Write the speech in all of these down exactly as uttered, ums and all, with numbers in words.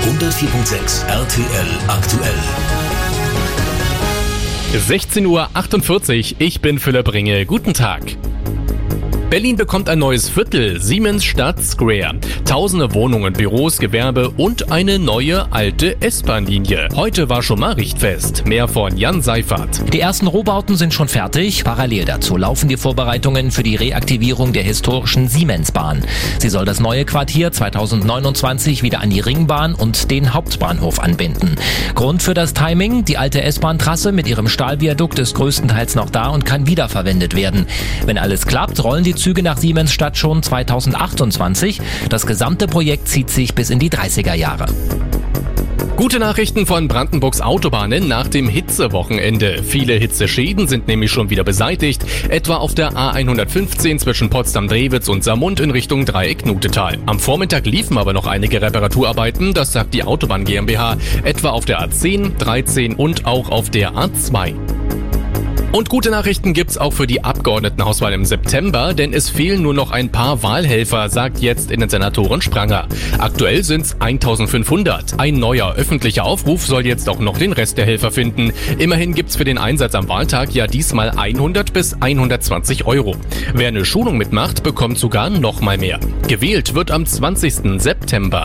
hundertvier Komma sechs R T L aktuell. sechzehn Uhr achtundvierzig, ich bin Philipp Ringe. Guten Tag. Berlin bekommt ein neues Viertel, Siemensstadt Square. Tausende Wohnungen, Büros, Gewerbe und eine neue alte S-Bahn-Linie. Heute war schon mal Richtfest. Mehr von Jan Seifert. Die ersten Rohbauten sind schon fertig. Parallel dazu laufen die Vorbereitungen für die Reaktivierung der historischen Siemensbahn. Sie soll das neue Quartier zweitausendneunundzwanzig wieder an die Ringbahn und den Hauptbahnhof anbinden. Grund für das Timing: die alte S-Bahn-Trasse mit ihrem Stahlviadukt ist größtenteils noch da und kann wiederverwendet werden. Wenn alles klappt, rollen die Züge nach Siemensstadt schon zweitausendachtundzwanzig. Das gesamte Projekt zieht sich bis in die dreißiger Jahre. Gute Nachrichten von Brandenburgs Autobahnen nach dem Hitzewochenende. Viele Hitzeschäden sind nämlich schon wieder beseitigt, etwa auf der A hundertfünfzehn zwischen Potsdam-Drewitz und Saarmund in Richtung Dreieck-Nutetal. Am Vormittag liefen aber noch einige Reparaturarbeiten, das sagt die Autobahn GmbH, etwa auf der A zehn, dreizehn und auch auf der A zwei. Und gute Nachrichten gibt's auch für die Abgeordnetenhauswahl im September, denn es fehlen nur noch ein paar Wahlhelfer, sagt jetzt Innensenatorin Spranger. Aktuell sind's eintausendfünfhundert. Ein neuer öffentlicher Aufruf soll jetzt auch noch den Rest der Helfer finden. Immerhin gibt's für den Einsatz am Wahltag ja diesmal hundert bis hundertzwanzig Euro. Wer eine Schulung mitmacht, bekommt sogar noch mal mehr. Gewählt wird am zwanzigsten September.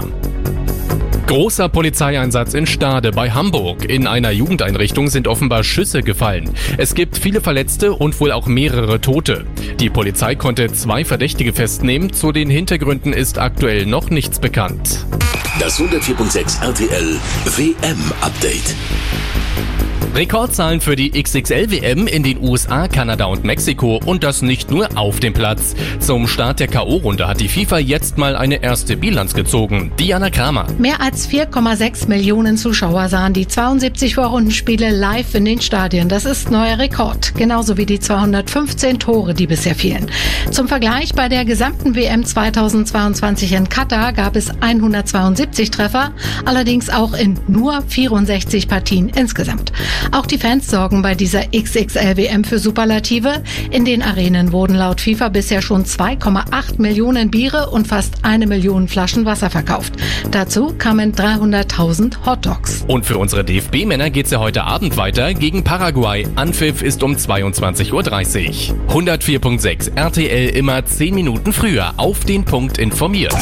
Großer Polizeieinsatz in Stade bei Hamburg. In einer Jugendeinrichtung sind offenbar Schüsse gefallen. Es gibt viele Verletzte und wohl auch mehrere Tote. Die Polizei konnte zwei Verdächtige festnehmen. Zu den Hintergründen ist aktuell noch nichts bekannt. Das hundertvier Komma sechs R T L W M-Update. Rekordzahlen für die X X L W M in den U S A, Kanada und Mexiko, und das nicht nur auf dem Platz. Zum Start der K O-Runde hat die FIFA jetzt mal eine erste Bilanz gezogen. Diana Kramer. Mehr als vier Komma sechs Millionen Zuschauer sahen die zweiundsiebzig Vorrundenspiele live in den Stadien. Das ist neuer Rekord, genauso wie die zweihundertfünfzehn Tore, die bisher fielen. Zum Vergleich: bei der gesamten W M zweitausendzweiundzwanzig in Katar gab es hundertzweiundsiebzig Treffer, allerdings auch in nur vierundsechzig Partien insgesamt. Auch die Fans sorgen bei dieser X X L W M für Superlative. In den Arenen wurden laut FIFA bisher schon zwei Komma acht Millionen Biere und fast eine Million Flaschen Wasser verkauft. Dazu kamen dreihunderttausend Hotdogs. Und für unsere D F B-Männer geht's ja heute Abend weiter gegen Paraguay. Anpfiff ist um zweiundzwanzig Uhr dreißig. hundertvier Komma sechs R T L, immer zehn Minuten früher auf den Punkt informiert.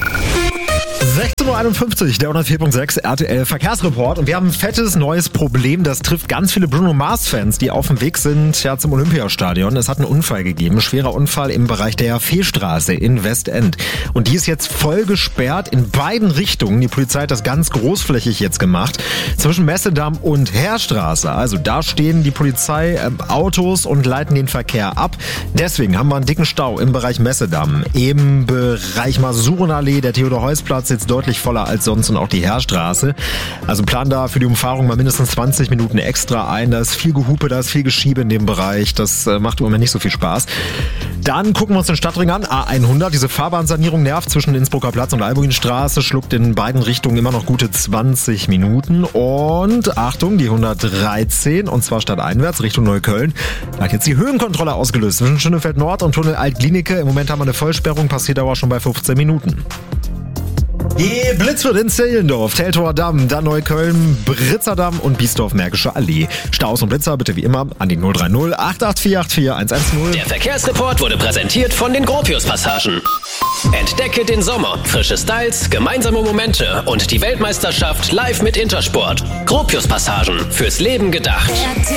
sechzehn Uhr einundfünfzig, der hundertvier Komma sechs R T L Verkehrsreport, und wir haben ein fettes neues Problem. Das trifft ganz viele Bruno Mars-Fans, die auf dem Weg sind ja zum Olympiastadion. Es hat einen Unfall gegeben, schwerer Unfall im Bereich der Feestraße in Westend. Und die ist jetzt voll gesperrt in beiden Richtungen. Die Polizei hat das ganz großflächig jetzt gemacht. Zwischen Messedamm und Heerstraße. Also da stehen die Polizei äh, Autos und leiten den Verkehr ab. Deswegen haben wir einen dicken Stau im Bereich Messedamm. Im Bereich Masurenallee, der Theodor-Heuss-Platz, jetzt deutlich voller als sonst, und auch die Heerstraße. Also plan da für die Umfahrung mal mindestens zwanzig Minuten extra ein. Da ist viel Gehupe, da ist viel Geschiebe in dem Bereich. Das äh, macht im Moment nicht so viel Spaß. Dann gucken wir uns den Stadtring an. A hundert, diese Fahrbahnsanierung nervt zwischen Innsbrucker Platz und Albuinstraße, schluckt in beiden Richtungen immer noch gute zwanzig Minuten. Und Achtung, die hundertdreizehn, und zwar stadteinwärts Richtung Neukölln, da hat jetzt die Höhenkontrolle ausgelöst zwischen Schönefeld Nord und Tunnel Alt-Glienicke. Im Moment haben wir eine Vollsperrung, Passierdauer schon bei fünfzehn Minuten. Die Blitz wird in Zehlendorf, Teltower Damm, dann Neukölln, Britzerdamm und Biesdorf-Märkische Allee. Staus und Blitzer bitte wie immer an die null drei null acht acht vier acht vier eins eins null. Der Verkehrsreport wurde präsentiert von den Gropius-Passagen. Entdecke den Sommer, frische Styles, gemeinsame Momente und die Weltmeisterschaft live mit Intersport. Gropius-Passagen, fürs Leben gedacht.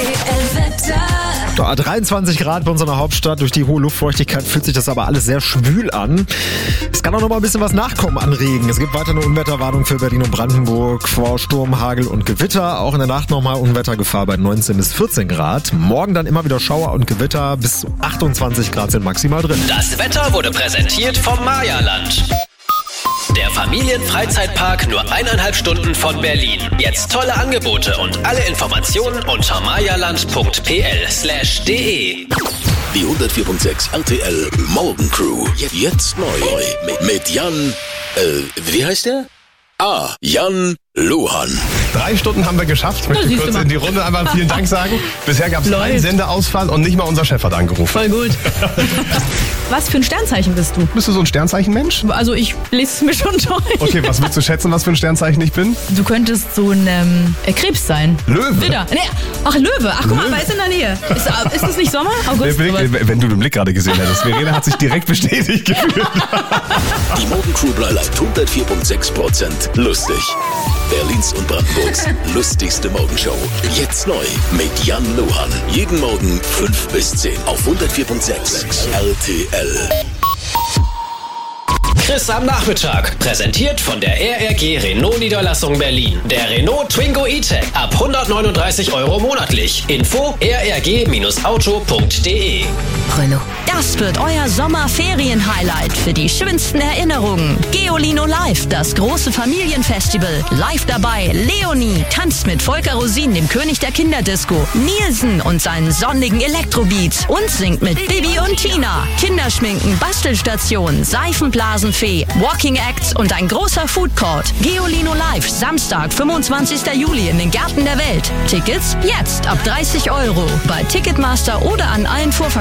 Da, dreiundzwanzig Grad bei unserer Hauptstadt. Durch die hohe Luftfeuchtigkeit fühlt sich das aber alles sehr schwül an. Es kann auch noch mal ein bisschen was nachkommen an Regen. Es gibt weiter eine Unwetterwarnung für Berlin und Brandenburg vor Sturm, Hagel und Gewitter. Auch in der Nacht nochmal Unwettergefahr bei neunzehn bis vierzehn Grad. Morgen dann immer wieder Schauer und Gewitter. Bis zu achtundzwanzig Grad sind maximal drin. Das Wetter wurde präsentiert vom Mayaland. Der Familienfreizeitpark nur eineinhalb Stunden von Berlin. Jetzt tolle Angebote und alle Informationen unter mayaland punkt p l slash d e. Die hundertvier Komma sechs R T L Morgencrew. Jetzt neu mit, mit Jan, äh, wie heißt der? Ah, Jan Luhan. Drei Stunden haben wir geschafft. Ich möchte kurz in die Runde einmal vielen Dank sagen. Bisher gab es keinen Sendeausfall und nicht mal unser Chef hat angerufen. Voll gut. Was für ein Sternzeichen bist du? Bist du so ein Sternzeichenmensch? Also ich lese es mir schon durch. Okay, was willst du schätzen, was für ein Sternzeichen ich bin? Du könntest so ein ähm, Krebs sein. Löwe? Widder. Nee, ach, Löwe. Ach, guck mal, weil es in der Nähe. Ist, ist das nicht Sommer? August? Der Blick, wenn du den Blick gerade gesehen hättest. Verena hat sich direkt bestätigt gefühlt. Die Morgencrew bleibt hundertvier Komma sechs Prozent lustig. Berlins und Brandenburgs lustigste Morgenshow. Jetzt neu mit Jan Lohan. Jeden Morgen fünf bis zehn auf hundertvier Komma sechs R T L. Chris am Nachmittag. Präsentiert von der R R G Renault Niederlassung Berlin. Der Renault Twingo E-Tech ab hundertneununddreißig Euro monatlich. Info r r g auto punkt d e. Renault. Das wird euer Sommerferien-Highlight für die schönsten Erinnerungen. Geolino Live, das große Familienfestival. Live dabei Leonie, tanzt mit Volker Rosin, dem König der Kinderdisco. Nielsen und seinen sonnigen Elektrobeats. Und singt mit Bibi und Tina. Kinderschminken, Bastelstation, Seifenblasenfee, Walking Acts und ein großer Food Court. Geolino Live, Samstag, fünfundzwanzigster Juli in den Gärten der Welt. Tickets jetzt ab dreißig Euro. Bei Ticketmaster oder an allen Vorverkaufsstellen.